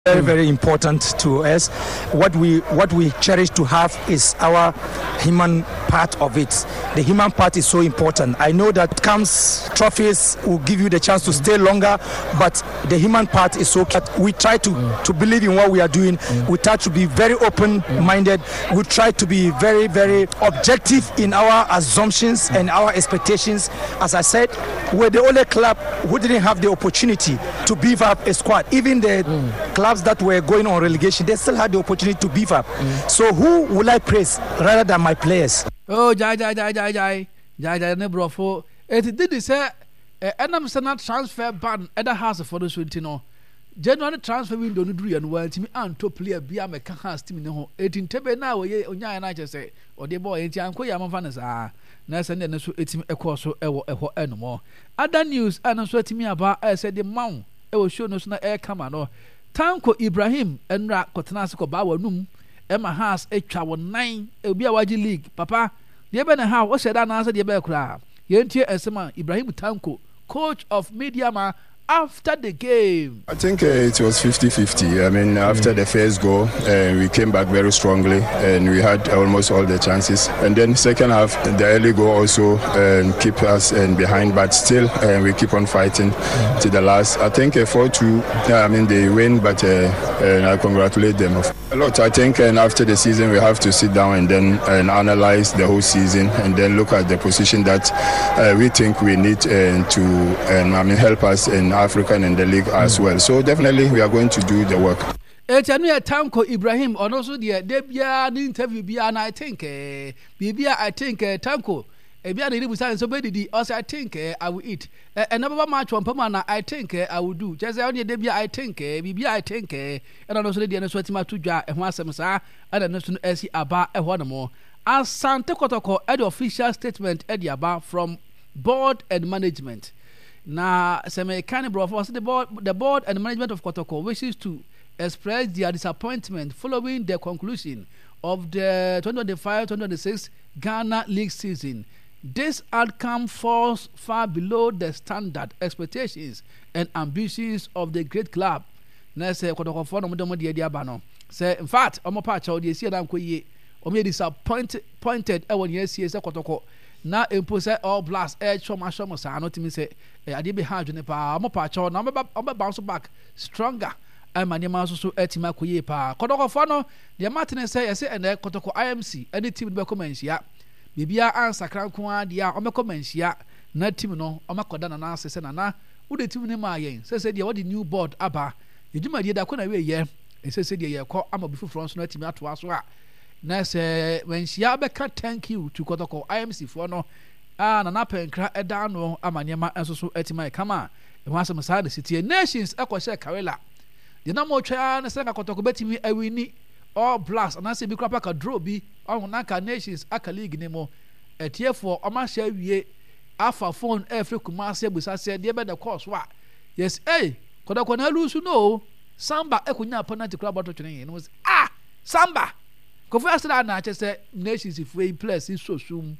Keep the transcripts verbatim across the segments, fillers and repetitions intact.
Very, very important to us. What we what we cherish to have is our human part of it. The human part is so important. I know that comes trophies will give you the chance to stay longer, but the human part is so. We try to to believe in what we are doing. We try to be very open-minded. We try to be very, very objective in our assumptions and our expectations. As I said, we're the only club who didn't have the opportunity to beef up a squad. Even the mm. clubs that were going on relegation, they still had the opportunity to beef up. Mm. So who will I praise rather than my players? Oh, jai jai jai jai jai jai jai ne brofo. It did say enam sana transfer ban at the house for the Swintino. January transfer window no do and well to me anto player bia me ka has team ne ho. eighteen tebe na we onya na che say o de boy enti anko ya manfa ne saa. Na send ne so etim ekọ so ewo eho enomo. Other news and so etimi aba e say the man e wo show no so na e kama no. Tanko Ibrahim enra kotena se ko ba wanum Emma has etwa won nine e bia waji league papa de be na ha wo sheda na se de be kura yentie esema Ibrahim Tanko, coach of Mediama, after the game. I think uh, it was fifty fifty. I mean, after mm. the first goal, uh, we came back very strongly and we had almost all the chances. And then second half, the early goal also um, keep us uh, behind, but still uh, we keep on fighting mm. to the last. I think uh, four two, uh, I mean, they win, but uh, uh, I congratulate them. A lot. I think uh, after the season, we have to sit down and then uh, analyze the whole season and then look at the position that uh, we think we need uh, to um, I mean, help us in African and the league as well. So definitely we are going to do the work. Etanu Tanko Ibrahim and also the Debia interview bia and I think eh bibia I think eh Tanko e bia dey busa so be di also I think eh I will eat and number match on pama I think eh I will do just say on the Debia I think eh bibia I think eh and also the so tima to dwa e ho asem sa and no so esi aba e ho no mo Asante Kotoko at the official statement at the aba from board and management. Now, some kind of the board, the board and management of Kotoko wishes to express their disappointment following the conclusion of the twenty twenty-five twenty twenty-six Ghana League season. This outcome falls far below the standard expectations and ambitions of the great club. Now, say Kotoko for no more the Diabano. Say, in fact, I'm a patch of the Sierra Koye. I'm disappointed. Pointed. I want yes, yes, Kotoko. Na impose all blast air trauma trauma sa no timi say e ade be hard ne pa mo pa cho na me bounce back stronger e ma nyama so so etima koye pa Kotoko fo no de Martin say e say and Kotoko I M C any team be commencia bibia answer kranko ade a o me commencia na team no o makoda na na say na na wo de team ne ma yen say say de what the new board aba ejuma de da ko na we ye e say say de ye ko ama bifu front no team ato aso a na say when she abeka thank you to Kotoko I M C for no ah na na penkra eda no amanyema enso so etima kama e ho asem sa the city nations ekwohye Karela de na mo twa na say Kotoko betimi awini all blast na say bi krapa ka draw bi on na ka nations aka league ne mo etiefo o ma sha wie afa phone every Kumasi busa say de be the course wa yes eh Kotoko na lose no Samba ekunya penalty club auto twene no ah Samba Kofi asra na che say nations if we place so sum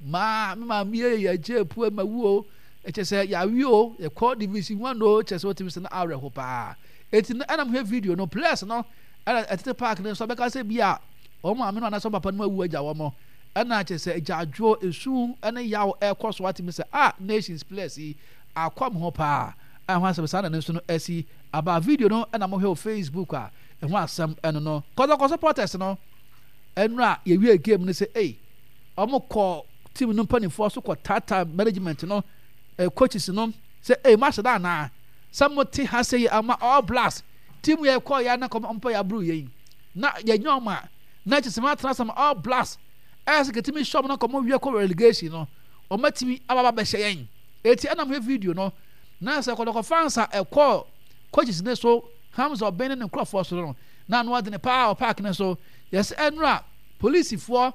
ma ma me ya je pu ma wo e che say ya wi o e call division one no che say what me say na awre ho pa eti na am he video no place no at the park no so be ka say bia o ma me no na so papa no awu agya wo mo na che say jadwo esu ene yawo e course what me say ah nations place akwam ho pa a ho asem sa na no so no esi aba video no na mo he o Facebook a e ho asem eno no Kotoko supporters no enra ye wie game no say eh omo call team no panifo so ko tata management no eh, coaches no say eh match da na somebody has say ama all blast team ye call ya na kom ompa ya bru ye na ye nyoma na chisema transam all blast as ke team shop no kom wie ko relegation no o matimi ababa be hyen eti ana mo video no na say Kotoko fans a e call coaches ne so Hamza Obene ne Crawford so no na no ade ne power park ne so yes enra police for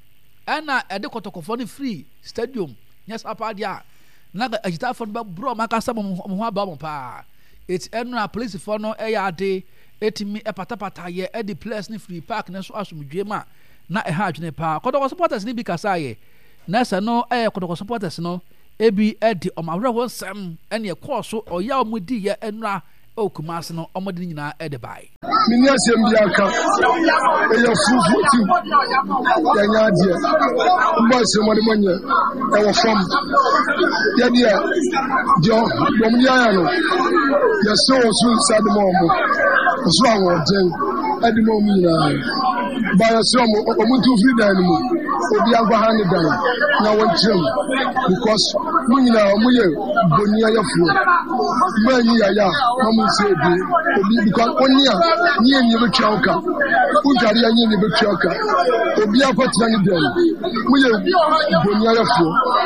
ana ede Kotoko for free stadium yes apadia na agita for bro makasa mo ho aba mo pa it enra police for no e ya de etimi epatapata ye e the place ne free park ne so asomdwe ma na e ha adwene pa Kotoko supporters ni bi kasa ye na sa no e Kotoko supporters no ebi e di o mawre wo sam ene e course o ya o mudi ye enra o Kumasi no omode nyina e de bai minya sem bi aka e ya fufu ti ya nya de mbo se mo de monye e wo fam ya dia jo dom nya ya no ya so so sad mo mo so awo den e di mo mi na ba ya so mo mo tu free dan mo obi agwa ha ne dan na won trim because mo nyina mo ye boni ya fu ma nyi ya ya mo se bi obi because oni a nyi nyi be twauka unjari ya nyi nyi be twauka obi akwatira ni dan mo ye boni ya fu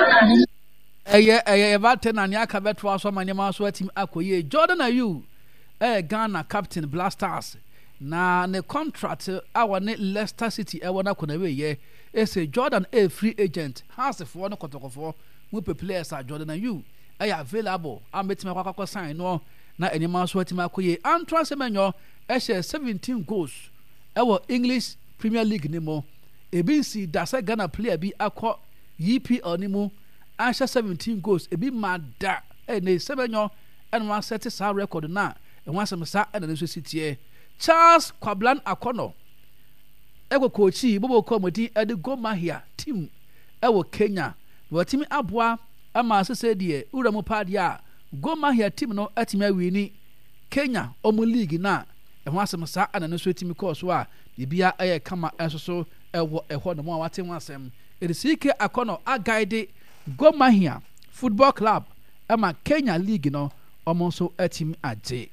eye eye ba tena ne aka beto aso manyema so atim akoye Jordan Ayew eh Ghana captain Blasters na ne contract awa ne Leicester City e wona kona we ye e say Jordan a free agent has for no kotokofo mu pe players are Jordan Ayew e available am betima kwakwa sign no na enyema so atim akoye Antoine Semenyo e share seventeen goals e wo English Premier League ni mo e bi si dasa Ghana player bi akọ E P L ni mo Asha seventeen goals ebi mada e ne Semenyo and one set sa record na e wan sem sa e na so sitie Charles Kwablan Akono ego coachi bobo komodi e de Gor Mahia team e wo Kenya wo team aboa ama asese de uramu pade a Gor Mahia team no atimi awini Kenya omu league na e wan sem sa e na so team course wa bibia e kama enso so e wo e ho no mo wate wan sem e de C K Akono a guide Gor Mahia Football Club ama Kenya League no omonso atim aje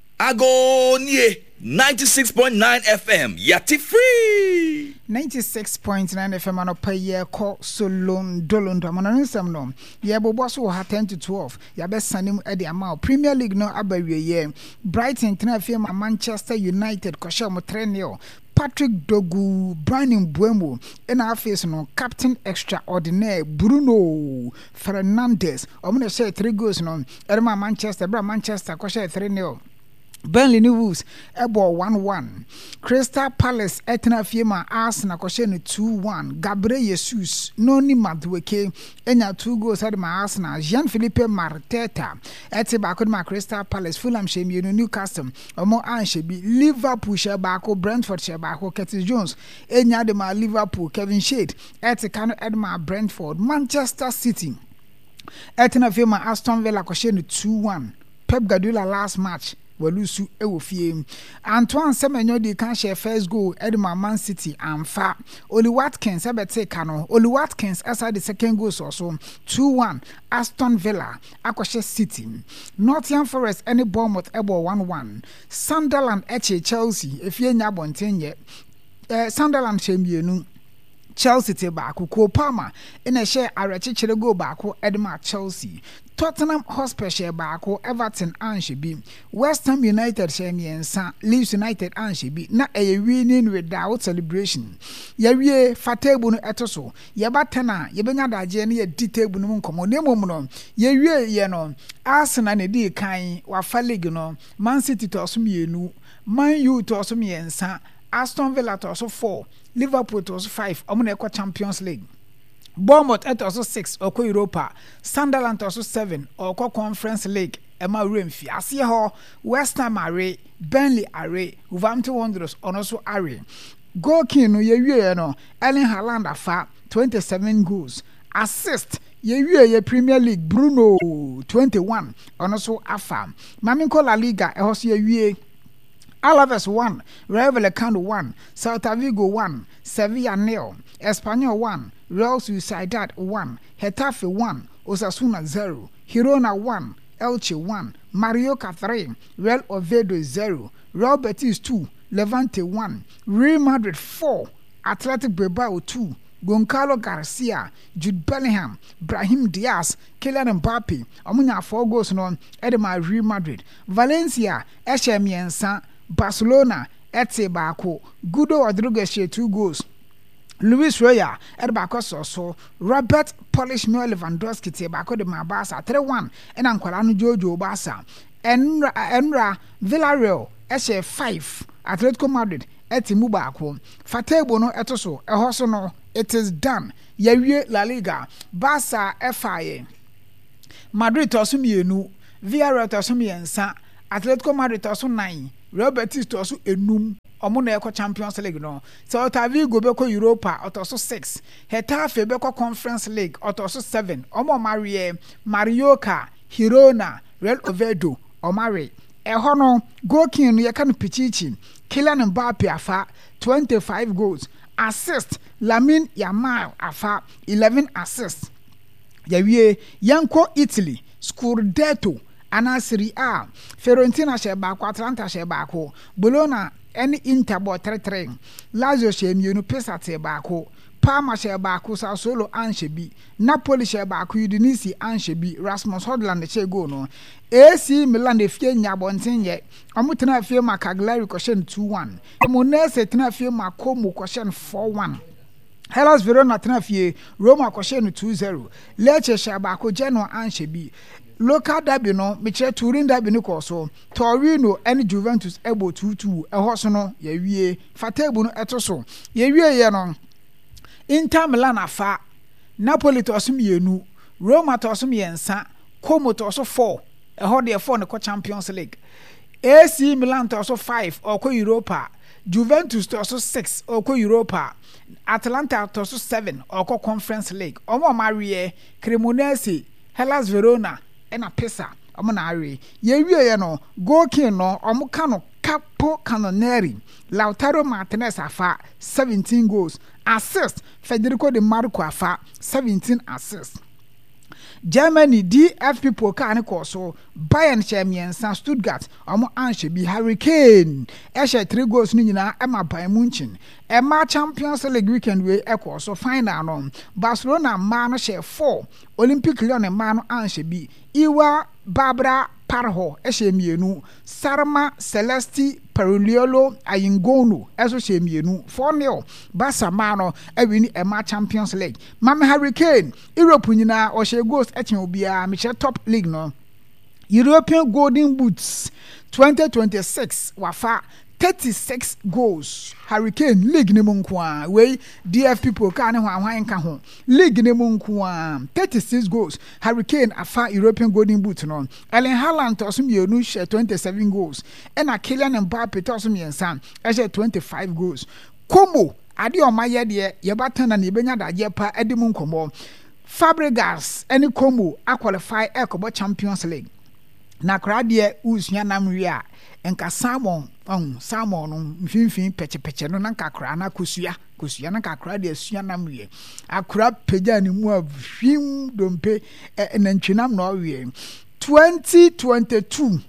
Agonie ninety-six point nine F M yati free ninety-six point nine F M anopa ye ko solon dolon do amana nsam no ye bobo so ha ten to twelve ya be sanim e de ama Premier League no abawie ye Brighton tena fie ma Manchester United ko sha mo three nil Patrick Dogu, Brian Mbuemo, and our face no Captain Extraordinaire Bruno Fernandes. I'm gonna say three goals no. Edema Manchester, Bra Manchester, ko share three nil. Burnley New Wolves ebo one one. Crystal Palace etna fiema Arsenal ko share two one. Gabriel Jesus no ni Madueke enya two goals at my Arsenal. Jean-Philippe Marteta eti back ma Crystal Palace. Fulham shemi no Newcastle omo an shebi Liverpool share bako Brentford share bako Curtis Jones enya de ma Liverpool Kevin Shade eti kano edma Brentford. Manchester City etna fiema Aston Villa ko share two one. Pep Guardiola last match Walusu ewo fie Antoine Semenyo di kan share first goal Edma Man City amfa Oli Watkins abete kano Oli Watkins asa the second goal so so two one Aston Villa akoshe City Nottingham Forest any Bournemouth ebo one one Sunderland eche Chelsea efie nya bontenye eh Sunderland shemienu Chelsea te baako Kopama ina share arechichere go baako Edma Chelsea Tottenham Hotspur share baako Everton anshibi West Ham United share miensa Leeds United anshibi na eye winning without celebration ya wie fatebu no etoso ye batena ye benya daje ne ye ditebu no nkomo ne mom no ye wie ye no Arsenal ne di kan wa fa league no Man City to so mienu Man U to so miensa Aston Villa to so four Liverpool to so five omuna ekwa Champions League Bournemouth at also six oko Europa Sunderland also seven oko Conference League Emma Remfi asie ho West Ham are Burnley are Wolverhampton Wanderers also are goalkeeper no ye wie no Erling Haaland afa twenty-seven goals assist ye wie ye Premier League Bruno twenty-one also afa Maminko La Liga e ho so ye wie Alaves one, Rayo Vallecano one, Celta Vigo one, Sevilla nil, Espanyol one, Real Sociedad one, Getafe one, Osasuna zero, Girona one, Elche one, Mallorca three, Real Oviedo zero, Real Betis two, Levante one, Real Madrid four, Athletic Bilbao two, Goncalo Garcia, Jude Bellingham, Brahim Diaz, Kylian Mbappe, Omunya four goals no Edema Real Madrid, Valencia, Eshe Miensa, Barcelona ete baako Gudo Rodriguez share two goals Luis Roya et baako so so Robert Polish Lewandowski te baako de ma Barca three one and ankwala no Jojo Barca Enra Enra Villarreal e share five Atletico Madrid ete mu baako Fatebo no etoso e ho so no it is done yawie La Liga Barca F I A Madrid to so mienu Villarreal to so miensa Atletico Madrid to so nine, Real Betis to so enum. Omo na ekọ Champions League no. So Celta Vigo be ko Europa to so six. Getafe be ko Conference League to so seven. Omo Marie, Mallorca, Girona, Real Oviedo, Omare. Eho no goalkeeper no ye kan Pichichi. Kylian Mbappe afa twenty-five goals. Assist Lamine Yamal afa eleven assists. Yawie yanko Italy Scudetto ana Serie A Fiorentina she baako Atalanta she baako Bologna any Inter bo three three Lazio she mienu Pisa te baako Parma she baako Sassuolo anshe bi Napoli she baako Udinese anshe bi Rasmus Hojlund she go no A C Milan de fie nya bonten ye omo tena fie ma Cagliari ko shen two one Monese tena fie ma Como ko shen four one Hellas Verona tena fie Roma ko shen two zero Lecce she baako Genoa anshe bi local derby no meche Turin derby no ko so Torino and Juventus ebo two two eho so no ye wie fatebu no eto so ye wie ye no Inter Milan afa Napoli to so mienu Roma to so miensa Como to so four eho de four no ko Champions League A C Milan to so five or ko Europa Juventus to so six or ko Europa Atalanta to so seven or ko Conference League omo marie Cremonese Hellas Verona ena Pisa omo na are ye wie ye no goalkeeper no omo ka no Capo Cannonieri Lautaro Martinez afa seventeen goals assist Federico Di Marco afa seventeen assists Germany D F P Pokal ne ko so Bayern Chemiensa Stuttgart omo anshe bi Hurricane e she three goals ni nyina e ma Bayern Munchen e ma Champions League weekend we e ko so final no Barcelona ma no she four Olympic Lyon ma no anshe bi Iwa Barbara Parho e she mienu Sarma Celesti Peruliolo Ayingono eso she mienu four nil Barca ma no e win e ma Champions League Mama Hurricane Europe nyina o she goals e chen obia me she top league no European Golden Boots twenty twenty-six wafa thirty-six goals Hurricane league ne munkwa we D F P Pokal ne hwan ka ho league ne munkwa thirty-six goals Hurricane afa European Golden Boot no Erling Haaland to so mienu share twenty-seven goals and a Kylian Mbappe to so miensa e share twenty-five goals Como ade o maye de ye batana na ebenya daje pa ade munkomo Fabregas any Como a qualify e ko Champions League na krade usua namri a enka Salmon on Salmon no mfinfin pechepeche no na kakra na kosua kosua na kakra de asua namri akra peja ni mu ahwim dompe na ntwinam no wie twenty twenty-two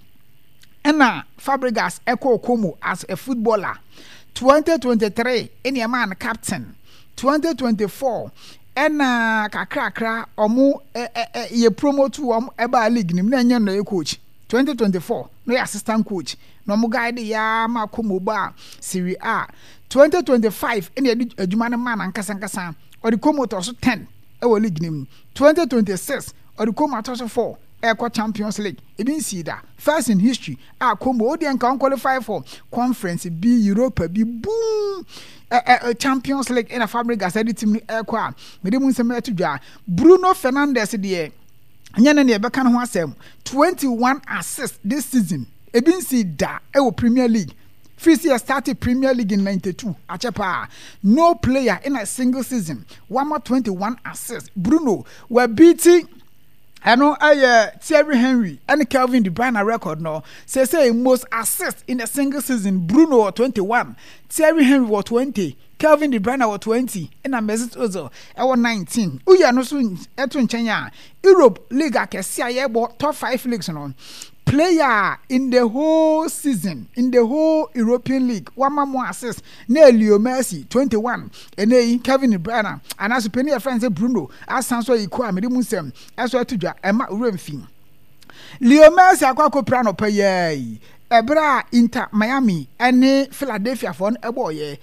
ena Fabregas eko Como as a footballer twenty twenty-three eni man captain twenty twenty-four ena kakrakra omo ye promote om eba league nim na enye no coach twenty twenty-four no assistant coach no mo guide ya ma Como ba Serie A twenty twenty-five ena adwuma ne man ankasa ankasa odi Como to so ten e wo league nim twenty twenty-six odi Como to so four Eco Champions League even see that first in history a Como odi enka qualify for Conference B Europa B boom a uh, uh, Champions League in a Fabregas edit team eco a me dem nsem etudwa Bruno Fernandes de anya na ne be kan ho asem twenty-one assists this season even see that e wo Premier League First year started Premier League in ninety-two. Achepa. No player in a single season. One more twenty-one assists. Bruno were beating I know I uh, Thierry Henry and Kevin De Bruyne record no. Say say most assists in a single season. Bruno was twenty-one, Thierry Henry was twenty, Kevin De Bruyne was twenty, and Mesut Ozil I was nineteen. Uya no so eto nchenya. Europe League akesi ayebo top five leagues no. Player in the whole season in the whole European League one more assist na Leo Messi twenty-one and then Kevin De Bruyne and as penny friend say Bruno as sanso equal me dem nsem eso atudwa ema uremfin Leo Messi akwako prano paye ebra Inter Miami and Philadelphia for ebo ye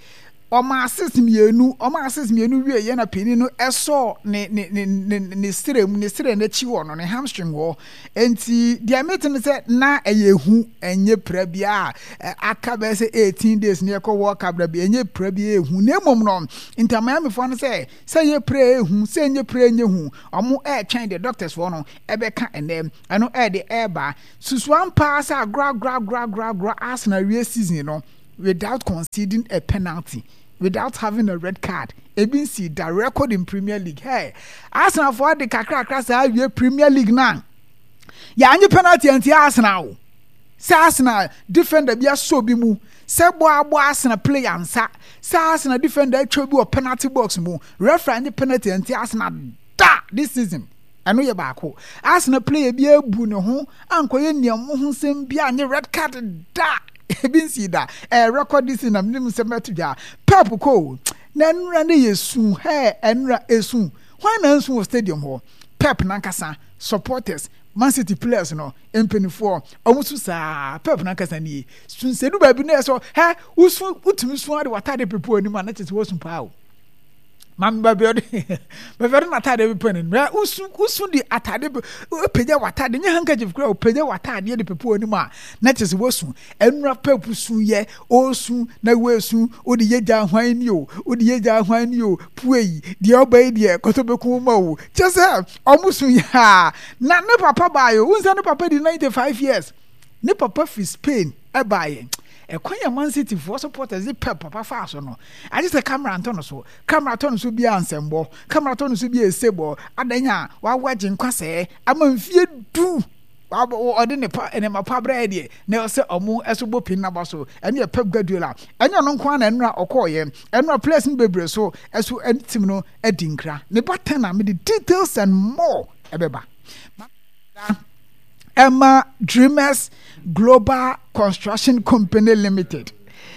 Oma assist mienu, Oma assist mienu we ye na pini no eso ne ne ne ne ne sire mu ne sire na chi wo no ne hamstring wo. Enti dia metin say na eyehu enye pra bia aka be say eighteen days ne ko work abra bia enye pra bia ehu na emom no. Inter Miami fo no say say ye pra ehu say enye pra enye hu. Omo e twen the doctors for no e be ka enem eno e the air ba. Susuan pass a gra gra gra gra gra Arsenal real season no without conceding a penalty. Without having a red card, A B C that record in Premier League. Hey, Arsenal for the kakra kakra say Premier League now. Ya any penalty anti Arsenal. Say Arsenal defender be so bi mu. Say boy boy Arsenal play ansa. Say Arsenal defender try be penalty box mu. Referee any penalty anti Arsenal da this season. I know you back. Arsenal play be ebu ne ho ankoye niam ho sem bia any red card da. Been see that a record this in a minimum cemetery. Pep ko Nanra ne yesu he enra esu. Why nansu was stadium ho? Pep nankasa supporters Man City players no empany for almost sa Pep nankasa ni. Sun se du ba bi na so he usu utumi so ade watade people ani ma na tete wosun pa o. Mam ba bi ode. Ba very na tade people ni. Usu usu di atade peja watade nya handkerchief kura peja watade de people ani ma na tete wosun. Enra Pep su ye osu na wesu odi yeja hwan ni o. Odi yeja hwan ni o. Puei de obey de kotobeku ma o. Just omusu ya. Na ne papa ba yo. Unsa ne papa di ninety-five years. Ne papa fi Spain e ba ye. E kwanya Man City for supporters the Pep papa fa so no. I just a camera anton so. Camera ton so bi ansembo. Camera ton so bi esebo. Adanya wa wagye nkwase. Amamfie du. Wa ode ne pa ene mapa bra de. Na se omo esobo pin na ba so. Ene Pep Guardiola. Enya no nkwa na enra okoye. Enra players ni bebre so. Eso team no edinkra. Ne batan na me the details and more ebeba. Emma Dreamers Global Construction Company Limited.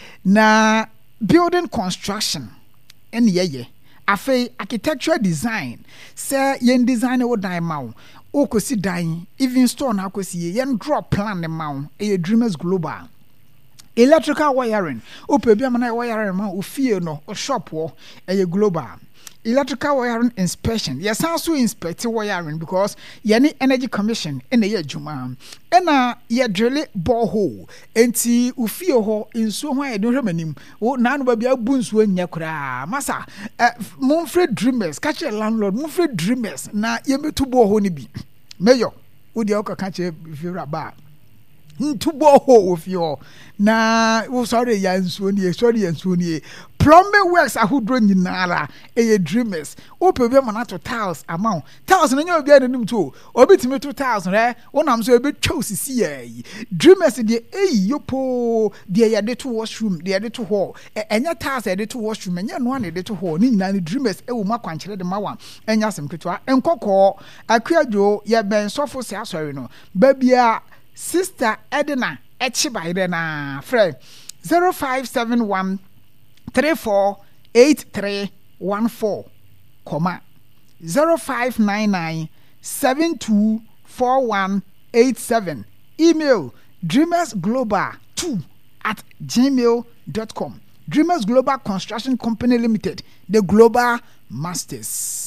Na building construction en yeye. Afe architectural design. Se yen design wo dan ma wo. O kosi dan even store na kosi yen drop plan ne ma wo. E Dreamers Global. Electrical wiring. O pe bia na wiring ma o fie no o shop wo e global. Electrical wiring inspection. Yes, also inspect wiring because yani energy commission in the year juma. Ena ye drill borehole. Enti ufio ho inso ho e don hwemanim. Wo na no ba bia bunsu anya kura. Masa, eh Monfrey Dreamers, catch a landlord, Monfrey Dreamers na ye metu borehole ni bi. Mayor, wo dia ka catch e fira ba. Ntu borehole ofio. Na wo sorry ya nsuo ni, sorry ya nsuo ni. Plumbing works ahudro nyinara eye Dreamers ope be mo na to tiles amount tiles no nya obi anim to obi timi to tiles re wonam so ebe twa osisi yi Dreamers de eyi yopo de ya de to washroom de ya de to hall enya tiles ya de to washroom enya no na de to hall ni nyina ni Dreamers e wo makwankyere de mawa enya asem ketwa enkokọ akuajo ye ben sofo se asori no ba bia sister Edna echibaire na friend zero five seven one three four eight three one four, comma zero five nine nine seven two four one eight seven. Email dreamersglobal two at gmail dot com. Dreamers Global Construction Company Limited, the Global Masters.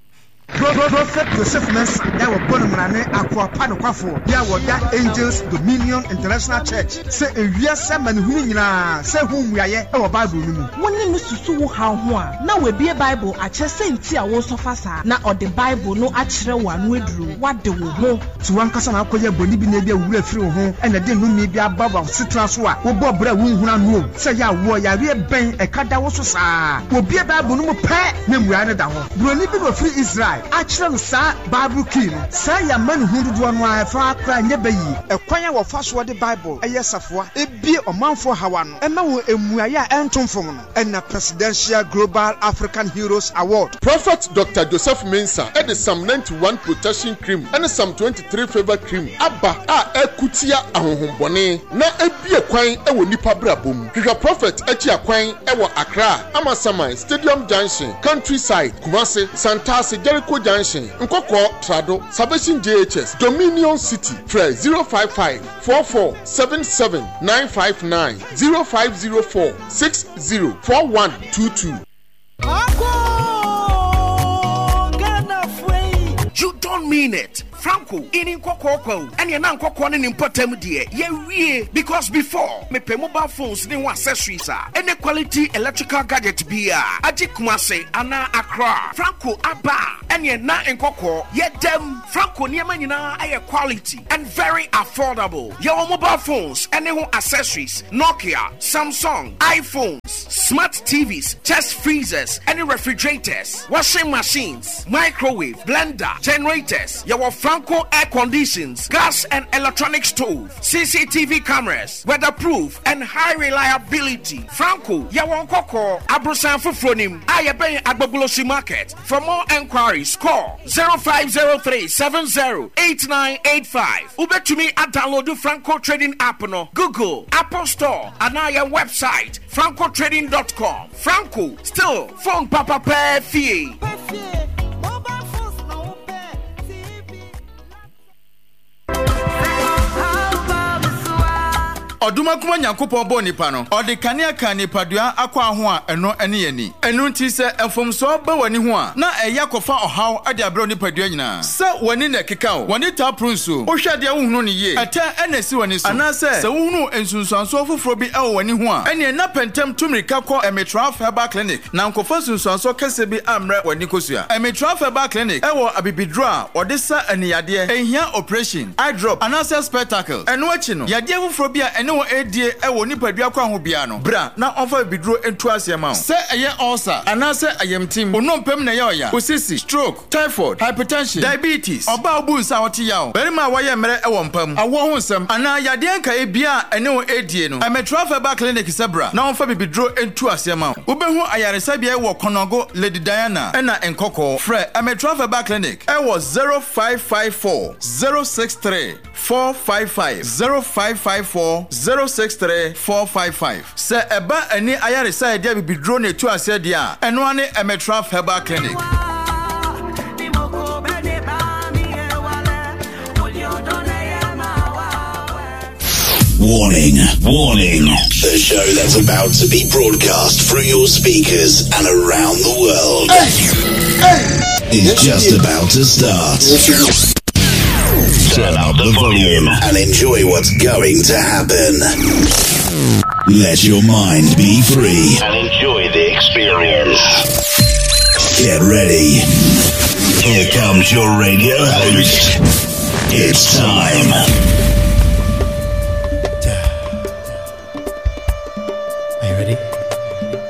Prophet Joseph Mensa, that were born in Aquapano Quafo, there were that Angels Dominion International Church. Say a year, Simon Humina, say whom we are our Bible. One name is Susu Hawa. Now we be a Bible, a chess and tea was so fast. Now or the Bible, no actual one withdrew. What do we know? To one cousin, I'll call your body be maybe a will through home, and I didn't maybe a bubble of citrus war. Or Bob Bra won't say ya warrior, real bang a cat that was so sad. Will be a Bible no pet, name rather down. Brony people free Israel. Actually, sir, Bible King. Say a man who do one wife, far cry never ye. A choir of fast word the Bible, a yes of what, a be a man for Hawan, and now a Muaya Anton from and a Presidential Global African Heroes Award. Prophet Doctor Joseph Mensa, and the Psalm ninety-one protection cream, and the Psalm twenty-three favor cream. Abba, ah, a kutia ahon bone, na a be a quine, a wonipa brabum. Kika Prophet, Etia quine, Ewa Accra, Amasamai, Stadium Junction, Countryside, Kumasi, Santasi, Jericho. Franco Junction, Nkoko Trado, Salvation J H S, Dominion City, Fred zero five five, four four seven seven, nine five nine, zero five zero four, six zero four one two two. You don't mean it. Franco, in Nkoko, and you're not Nkoko in Potem dear. Yeah, because before, me pay mobile phones, new accessories, any quality electrical gadget beer. Ajikumase, Anna Accra, Franco Abba, and you're not Nkoko, yet them Franco Niamanina, a quality and very affordable. Your mobile phones, any accessories, Nokia, Samsung, iPhones, smart T Vs, chest freezers, any refrigerators, washing machines, microwave, blender, generators, your Franco air conditions, gas and electronic stove, C C T V cameras, weatherproof and high reliability. Franco, your Nkoko, Abrosan Fufronim, Ayabe Agbogulosi Market. For more enquiries, call zero five zero three seven zero eight nine eight five. Ube to me at download the Franco Trading app no Google, Apple Store, and our website, franco trading dot com. Franco, still phone papa pay fee. Oduma kuma Nyankopon bo nipa no ode kanea kan nipadua akwa ho a eno ene yani enu nti se enfomso ba wani ho a na eya kofa ohaw ade abro nipadua nyina se wani na keka o wani ta prunso o hwade a wohunu ne ye ata ene si wani so ana se se wohunu ensunsuanso foforo bi e wani ho a ene na pentem tumirika ko Emetraf Herbal Clinic na nkofa sunsuanso kese bi amre wani kosua Emetraf Herbal Clinic e wo abibidro a ode sa aniyade ehia operation eye drop ana se spectacle eno achi no yade foforo bi a ene wo edie e wo nipadua kwa ho bia no bra na onfa bidro entu asema o se eye ulcer ana se ayemtim onompem na ye oya osisi stroke typhoid hypertension diabetes oba obu nsa wote ya o berima waye mere e wo mpam awo ho nsem ana yade anka e bia ene wo edie no Emetraf Herbal Clinic sebra na onfa bidro entu asema o obehu ayaresa bia e wo konogo Lady Diana ena Nkoko frɛ Emetraf Herbal Clinic e wo zero five five four zero six three four five five zero five five four zero six three four five five. Se eba ani ayaresa e dia bibidro na etu ase dia eno ane Emetraf Herbal Clinic. Warning, warning. The show that's about to be broadcast through your speakers and around the world is just about to start. Turn up the volume and enjoy what's going to happen. Let your mind be free and enjoy the experience. Get ready. Here comes your radio host. It's time.